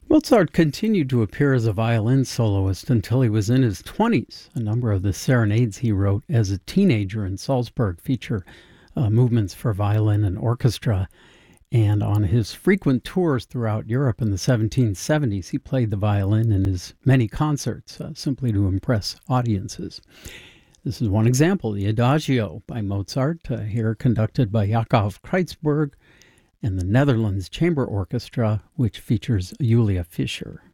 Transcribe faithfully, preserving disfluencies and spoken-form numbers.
Mozart continued to appear as a violin soloist until he was in his twenties. A number of the serenades he wrote as a teenager in Salzburg feature uh, movements for violin and orchestra. And on his frequent tours throughout Europe in the seventeen seventies, he played the violin in his many concerts, uh, simply to impress audiences. This is one example, the Adagio by Mozart, uh, here conducted by Jakob Kreitzberg and the Netherlands Chamber Orchestra, which features Julia Fischer.